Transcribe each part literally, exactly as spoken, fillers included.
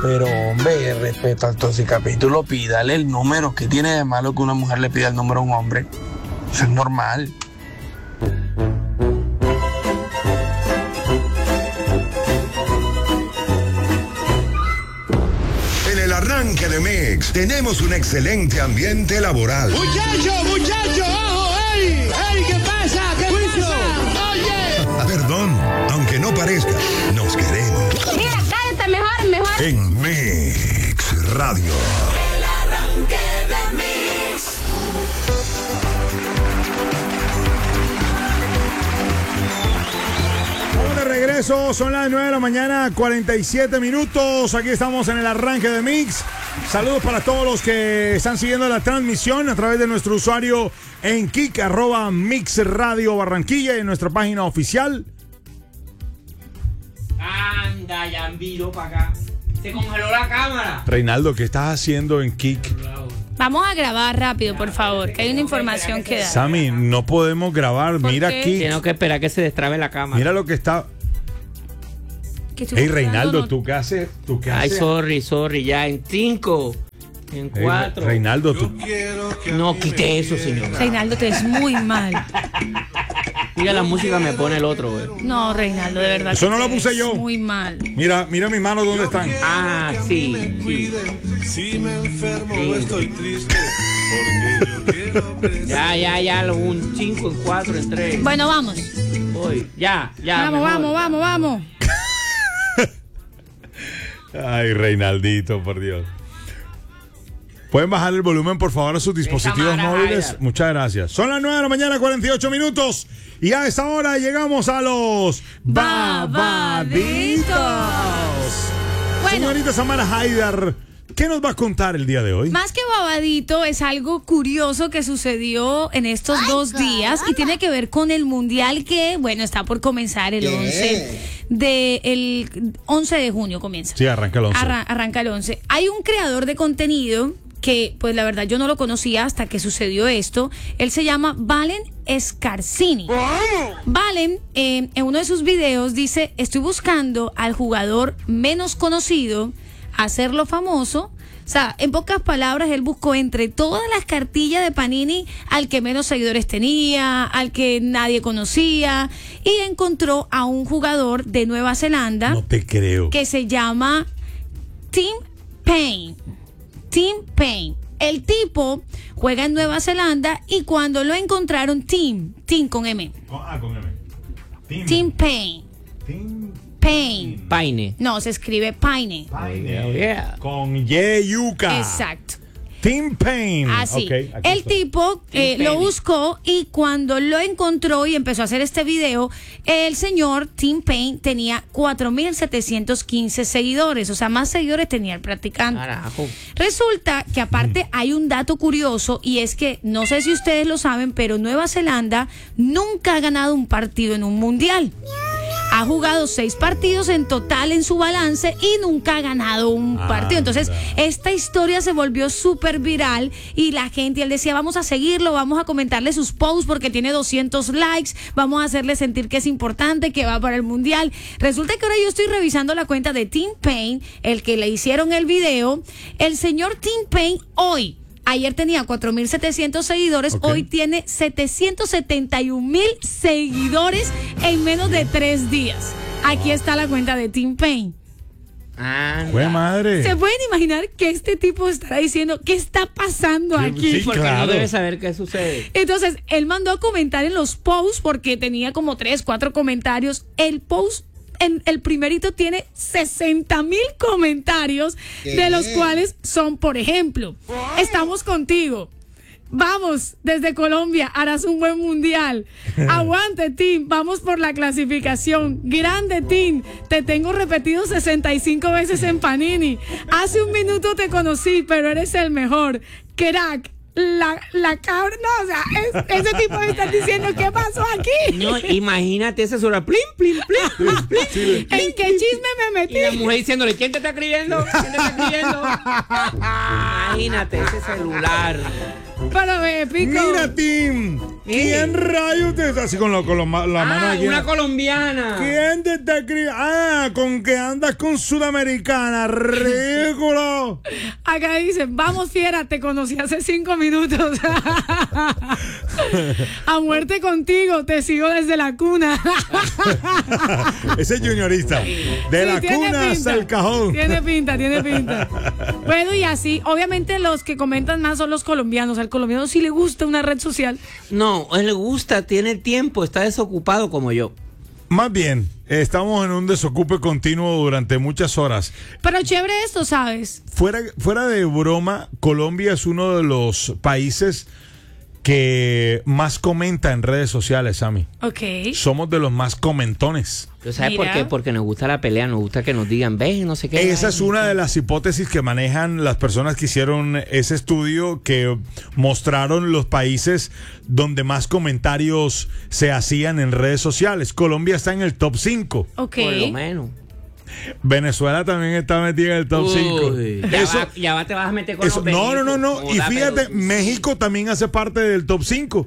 Pero, hombre, respecto al toxicapítulo, pídale el número. ¿Qué tiene de malo que una mujer le pida el número a un hombre? Eso es normal. En el arranque de Mix tenemos un excelente ambiente laboral. ¡Muchacho, muchacho! ¡Ojo! ¡Ey! ¡Ey! ¿Qué pasa? ¿Qué pasa? ¡Oye! Perdón, aunque no parezca, nos queremos. Mira, cállate mejor, mejor. En Mix Radio. El arranque de Mix. Vamos de regreso, son las nueve de la mañana, cuarenta y siete minutos. Aquí estamos en el arranque de Mix. Saludos para todos los que están siguiendo la transmisión a través de nuestro usuario en Kik, arroba Mix Radio Barranquilla, y en nuestra página oficial. Anda, ya envío para acá. Se congeló la cámara. Reinaldo, ¿qué estás haciendo en Kik? Vamos a grabar rápido, por favor, que hay una información que dar. Sammy, no podemos grabar. Mira qué? Kik. Tengo que esperar que se destrabe la cámara. Mira lo que está. Que estoy Hey, buscando Reinaldo, not- ¿tú qué haces? ¿Tú qué Ay, haces? sorry, sorry, ya en cinco, en Hey, cuatro. Reinaldo, tú. No quite eso, señor. Reinaldo, te ves muy mal. Mira, la música me pone el otro, güey. No, Reinaldo, de verdad. Eso que no lo te puse ves yo. Muy mal. Mira, mira mis manos dónde están. Ah, sí, sí. Si me enfermo Sí. estoy triste porque yo quiero pensar. Ya, ya, ya, lo- un cinco, en cuatro, en tres. Bueno, vamos. Voy, ya, ya. Vamos, mejor. vamos, vamos, vamos. Ay, Reinaldito, por Dios. ¿Pueden bajar el volumen, por favor, a sus dispositivos Cámara, móviles? Jaira. Muchas gracias. Son las nueve de la mañana, cuarenta y ocho minutos. Y a esta hora llegamos a los babaditos. Bueno, Señorita Samara Haidar, ¿qué nos va a contar el día de hoy? más que babadito, es algo curioso que sucedió en estos dos días y tiene que ver con el mundial que, bueno, está por comenzar el once de el once de junio comienza. Sí, arranca el once. Arra- arranca el once. Hay un creador de contenido que, pues la verdad, yo no lo conocía hasta que sucedió esto. Él se llama Valen Scarsini. Valen, eh, en uno de sus videos, dice: estoy buscando al jugador menos conocido, hacerlo famoso. O sea, en pocas palabras, él buscó entre todas las cartillas de Panini al que menos seguidores tenía, al que nadie conocía, y encontró a un jugador de Nueva Zelanda No te creo. que se llama Tim Payne. Tim Payne. El tipo juega en Nueva Zelanda y cuando lo encontraron, Tim, Tim con M. Ah, con M. Tim. Tim Payne. Tim Payne. Paine. No, se escribe Payne. Payne. Oh, yeah. Con Y yuca. Exacto. Tim Payne. Así. Ok, aquí el estoy. tipo eh, Tim lo Payne. buscó y cuando lo encontró y empezó a hacer este video, el señor Tim Payne tenía cuatro mil setecientos quince seguidores. O sea, más seguidores tenía el practicante. Carajo. Resulta que aparte hay un dato curioso y es que, no sé si ustedes lo saben, pero Nueva Zelanda nunca ha ganado un partido en un mundial. Ha jugado seis partidos en total en su balance y nunca ha ganado un Ah, partido. Entonces, mira. esta historia se volvió súper viral y la gente, él decía, vamos a seguirlo, vamos a comentarle sus posts porque tiene doscientos likes, vamos a hacerle sentir que es importante, que va para el mundial. Resulta que ahora yo estoy revisando la cuenta de Tim Payne, el que le hicieron el video. El señor Tim Payne hoy, ayer tenía cuatro mil setecientos seguidores, Ok. hoy tiene setecientos setenta y un mil seguidores en menos de tres días. Aquí está la cuenta de Tim Payne. Anda. Fue madre. ¿Se pueden imaginar que este tipo estará diciendo qué está pasando Sí, aquí? sí. Porque claro. no debe saber qué sucede. Entonces, él mandó a comentar en los posts porque tenía como tres, cuatro comentarios. El post, en el primerito, tiene sesenta mil comentarios, de los cuales son, por ejemplo, estamos contigo. Vamos, desde Colombia, harás un buen mundial. Aguante, Tim, vamos por la clasificación. Grande, Tim, te tengo repetido sesenta y cinco veces en Panini. Hace un minuto te conocí, pero eres el mejor. Crack, la, la cabra, no, o sea, es- ese tipo me está diciendo, ¿qué pasó aquí? No, imagínate ese sobre plim, plim, plim, plim, plim. ¿En qué chisme me metí? Y la mujer diciéndole, ¿quién te está escribiendo? ¿Quién te está escribiendo? Imagínate ese celular. Pero épico. Mira, Tim. ¿Quién rayos te está así con, lo, con lo, la Ah, mano aquí? una colombiana. ¿Quién te está escribiendo? Ah, con que andas con Sudamericana, ridículo. Acá dicen, vamos fiera, te conocí hace cinco minutos. A muerte contigo, te sigo desde la cuna. Ese es juniorista. De Sí, la tiene cuna hasta pinta, el cajón. Tiene pinta, tiene pinta. Bueno, y así, obviamente los que comentan más son los colombianos. Al colombiano sí le gusta una red social. No, él le gusta, tiene tiempo, está desocupado como yo. Más bien, estamos en un desocupe continuo durante muchas horas. Pero chévere esto, ¿sabes? Fuera, fuera de broma, Colombia es uno de los países que más comenta en redes sociales, Sammy. Ok. Somos de los más comentones. ¿Sabes Mira. por qué? Porque nos gusta la pelea, nos gusta que nos digan, ves, no sé qué. Esa ay, es una de las hipótesis que manejan las personas que hicieron ese estudio, que mostraron los países donde más comentarios se hacían en redes sociales. Colombia está en el top cinco. Ok. Por lo menos. Venezuela también está metida en el top cinco. Uy, ya, Eso, va, ya va, te vas a meter con eso- los no, no, no, no. Como Y da, fíjate, pero- México también hace parte del top cinco.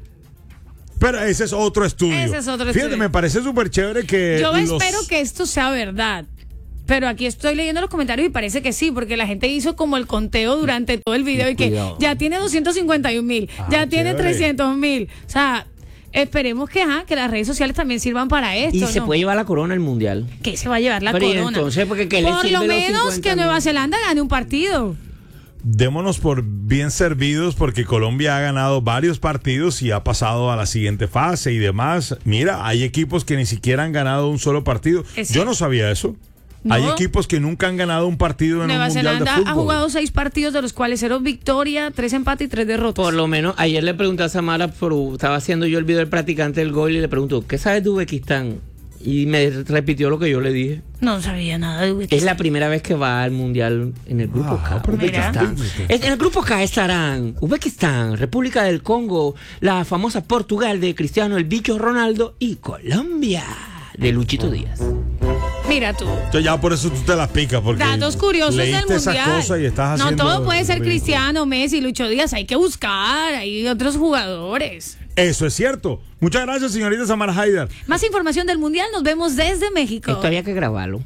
Pero ese es otro estudio. Ese es otro Fíjate, estudio. me parece súper chévere que Yo los- espero que esto sea verdad. Pero aquí estoy leyendo los comentarios y parece que sí, porque la gente hizo como el conteo durante todo el video y que Cuidado. ya tiene doscientos cincuenta y un mil, ya tiene chévere. trescientos mil. O sea, esperemos que, ajá, que las redes sociales también sirvan para esto. Y se ¿no? puede llevar la corona al mundial. Que se va a llevar la Pero, ¿y corona. entonces, porque qué le Por sirve lo los menos cincuenta que Nueva mil? Zelanda gane un partido. Démonos por bien servidos porque Colombia ha ganado varios partidos y ha pasado a la siguiente fase y demás. Mira, hay equipos que ni siquiera han ganado un solo partido. Es- Yo no sabía eso. No. Hay equipos que nunca han ganado un partido en Nueva un mundial de Zelanda fútbol. ha jugado seis partidos, de los cuales cero victoria, tres empates y tres derrotas. Por lo menos, ayer le pregunté a Samara, por- estaba haciendo yo el video del practicante del gol y le pregunto, ¿qué sabes de Uzbekistán? Y me repitió lo que yo le dije. No sabía nada de Es Uzbekistán. la primera vez que va al mundial en el grupo Ah, K. pero de qué Uzbekistán. Es- En el grupo K estarán Uzbekistán, República del Congo, la famosa Portugal de Cristiano el Bicho Ronaldo y Colombia de Luchito Díaz. Mira tú. Yo ya por eso tú te las picas porque Datos curiosos del leíste esa mundial. cosa y estás no haciendo todo puede ser ridículo. Cristiano, Messi, Lucho Díaz. Hay que buscar, hay otros jugadores. Eso es cierto. Muchas gracias, señorita Samara Haidar. Más información del mundial, nos vemos desde México. Esto había que grabarlo.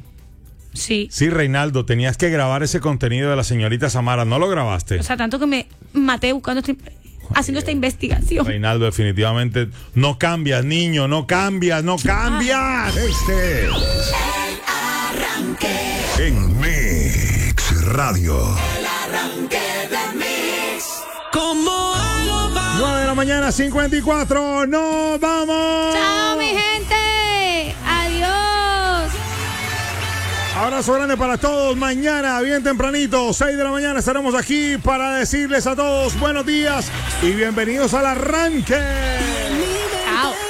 Sí. Sí, Reinaldo, tenías que grabar ese contenido de la señorita Samara. ¿No lo grabaste? O sea, tanto que me maté buscando, este- haciendo esta investigación. Reinaldo, definitivamente no cambias, niño, no cambias, no cambias. Este es El arranque, en Mix Radio. el arranque de Mix. nueve de la mañana, cincuenta y cuatro. ¡Nos vamos! ¡Chao, mi gente! ¡Adiós! Abrazo grande para todos. Mañana, bien tempranito, seis de la mañana, estaremos aquí para decirles a todos buenos días y bienvenidos al arranque. ¡Chao!